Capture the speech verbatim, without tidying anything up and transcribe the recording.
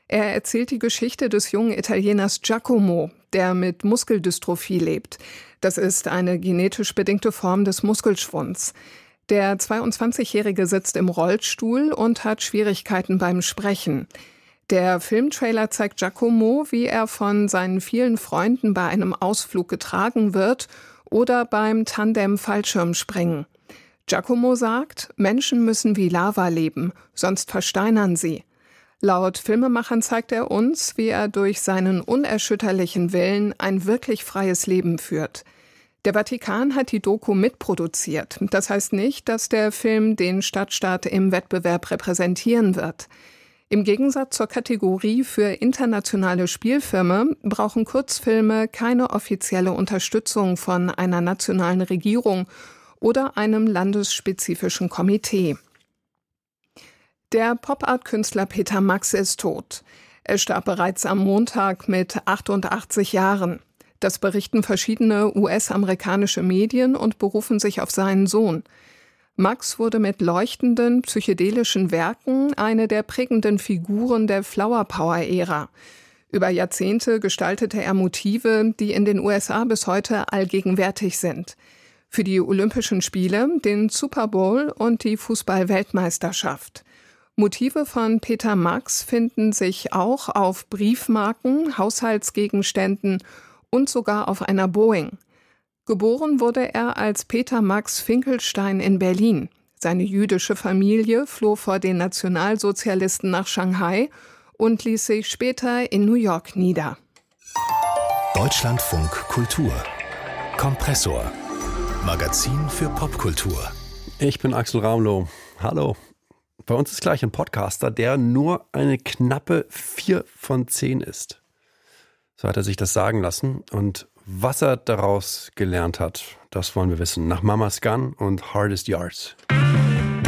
Er erzählt die Geschichte des jungen Italieners Giacomo, der mit Muskeldystrophie lebt. Das ist eine genetisch bedingte Form des Muskelschwunds. Der zweiundzwanzigjährige sitzt im Rollstuhl und hat Schwierigkeiten beim Sprechen. Der Filmtrailer zeigt Giacomo, wie er von seinen vielen Freunden bei einem Ausflug getragen wird oder beim Tandem-Fallschirmspringen. Giacomo sagt, Menschen müssen wie Lava leben, sonst versteinern sie. Laut Filmemachern zeigt er uns, wie er durch seinen unerschütterlichen Willen ein wirklich freies Leben führt. Der Vatikan hat die Doku mitproduziert. Das heißt nicht, dass der Film den Stadtstaat im Wettbewerb repräsentieren wird. Im Gegensatz zur Kategorie für internationale Spielfilme brauchen Kurzfilme keine offizielle Unterstützung von einer nationalen Regierung oder einem landesspezifischen Komitee. Der Pop-Art-Künstler Peter Max ist tot. Er starb bereits am Montag mit achtundachtzig Jahren. Das berichten verschiedene U S-amerikanische Medien und berufen sich auf seinen Sohn. Max wurde mit leuchtenden, psychedelischen Werken eine der prägenden Figuren der Flower-Power-Ära. Über Jahrzehnte gestaltete er Motive, die in den U S A bis heute allgegenwärtig sind. Für die Olympischen Spiele, den Super Bowl und die Fußball-Weltmeisterschaft. Motive von Peter Max finden sich auch auf Briefmarken, Haushaltsgegenständen und sogar auf einer Boeing. Geboren wurde er als Peter Max Finkelstein in Berlin. Seine jüdische Familie floh vor den Nationalsozialisten nach Shanghai und ließ sich später in New York nieder. Deutschlandfunk Kultur. Kompressor. Magazin für Popkultur. Ich bin Axel Ramlow. Hallo. Bei uns ist gleich ein Podcaster, der nur eine knappe vier von zehn ist. So hat er sich das sagen lassen. Und was er daraus gelernt hat, das wollen wir wissen. Nach Mama's Gun und Hardest Yards.